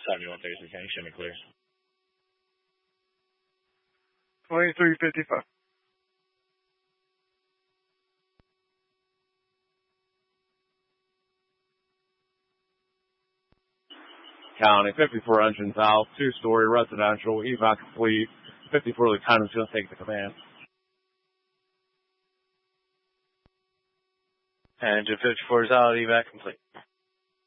7133, can you show me clear? 2355. County, 54 engine south, 2-story residential, evac complete. 54 Lieutenant's going to take the command. Engine 54 is out, evac complete.